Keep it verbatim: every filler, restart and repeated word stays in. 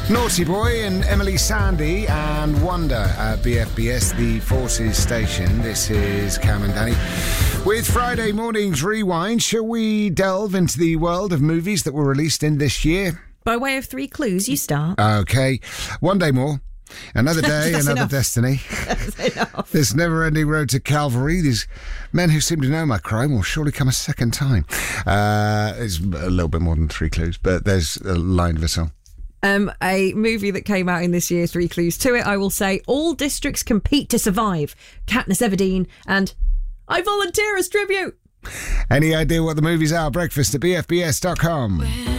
Naughty Boy and Emily Sandy and Wonder at B F B S, the Forces station. This is Cam and Danny. With Friday morning's Rewind, shall we delve into the world of movies that were released in this year? By way of three clues, you start. Okay. One day more. Another day, another enough. destiny. That's enough. This never-ending road to Calvary. These men who seem to know my crime will surely come a second time. Uh, it's a little bit more than three clues, but there's a line of a song. Um, a movie that came out in this year, three clues to it, I will say, All Districts Compete to Survive, Katniss Everdeen, and I Volunteer as Tribute. Any idea what the movies are? Breakfast at b f b s dot com.